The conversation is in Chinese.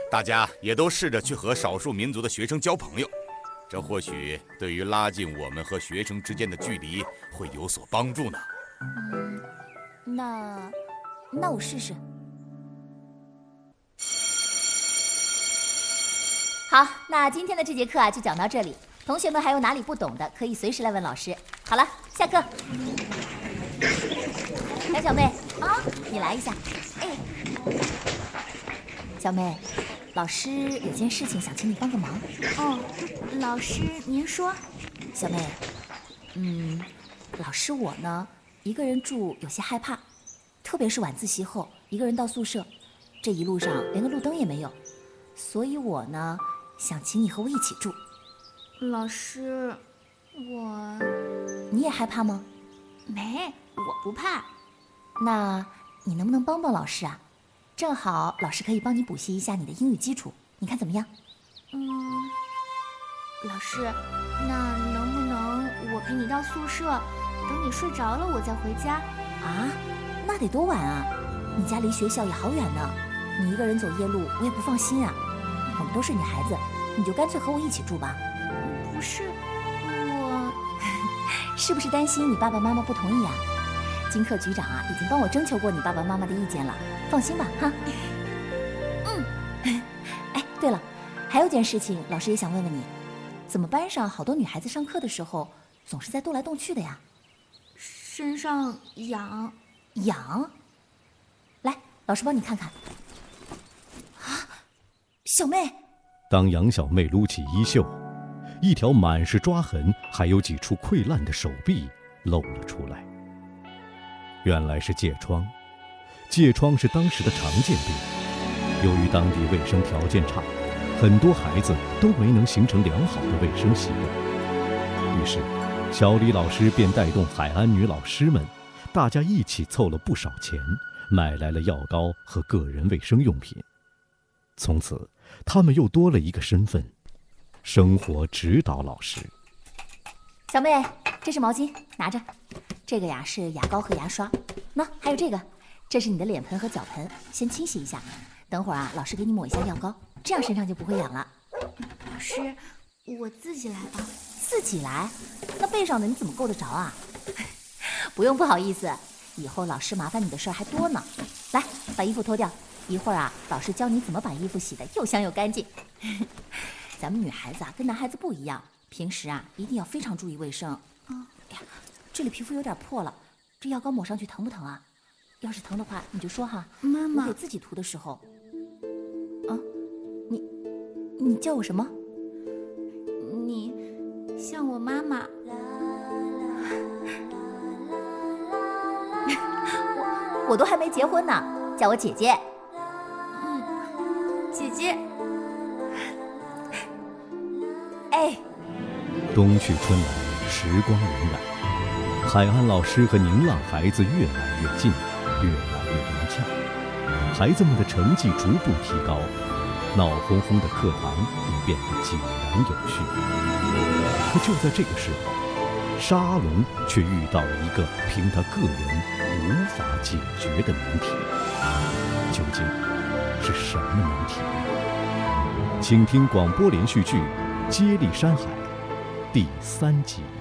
大家也都试着去和少数民族的学生交朋友，这或许对于拉近我们和学生之间的距离会有所帮助呢。 那我试试。好，那今天的这节课就讲到这里。同学们还有哪里不懂的，可以随时来问老师。好了，下课。来，小妹啊，你来一下。哎，小妹，老师有件事情想请你帮个忙。 哦，老师您说。 小妹，老师我呢，一个人住有些害怕，特别是晚自习后一个人到宿舍，这一路上连个路灯也没有，所以我呢想请你和我一起住。 老师， 你也害怕吗？ 没，我不怕。 那你能不能帮帮老师啊？正好老师可以帮你补习一下你的英语基础，你看怎么样？ 老师，那能不能我陪你到宿舍，等你睡着了我再回家？ 啊，那得多晚啊！你家离学校也好远呢，你一个人走夜路我也不放心啊。我们都是女孩子，你就干脆和我一起住吧。 不是，我是不是担心你爸爸妈妈不同意啊？金课局长啊，已经帮我征求过你爸爸妈妈的意见了，放心吧，哈。哎，对了，还有件事情，老师也想问问你，怎么班上好多女孩子上课的时候总是在动来动去的呀？ 身上痒。 痒？来，老师帮你看看。啊，小妹！ 当杨小妹撸起衣袖，一条满是抓痕还有几处溃烂的手臂露了出来。原来是疥疮，疥疮是当时的常见病。由于当地卫生条件差，很多孩子都没能形成良好的卫生习惯。于是，小李老师便带动海安女老师们，大家一起凑了不少钱，买来了药膏和个人卫生用品。从此，他们又多了一个身份——生活指导老师。 小妹，这是毛巾，拿着。这个呀是牙膏和牙刷，那还有这个，这是你的脸盆和脚盆，先清洗一下。等会儿啊，老师给你抹一下药膏，这样身上就不会痒了。 老师，我自己来吧。 自己来？那背上的你怎么够得着啊？不用不好意思，以后老师麻烦你的事儿还多呢。来，把衣服脱掉，一会儿啊，老师教你怎么把衣服洗得又香又干净。咱们女孩子啊，跟男孩子不一样，平时啊一定要非常注意卫生。哎呀，这里皮肤有点破了，这药膏抹上去疼不疼啊？要是疼的话，你就说哈。 妈妈， 我给自己涂的时候，啊，你叫我什么？ 你像我妈妈。 我都还没结婚呢，叫我姐姐。 姐姐。 哎， 冬去春来，时光荏苒，海安老师和宁浪孩子越来越近，越来越融洽，孩子们的成绩逐步提高，闹哄哄的课堂也变得井然有序。可就在这个时候，沙龙却遇到了一个凭他个人无法解决的难题。究竟是什么难题呢？请听广播连续剧《接力山海》第3集。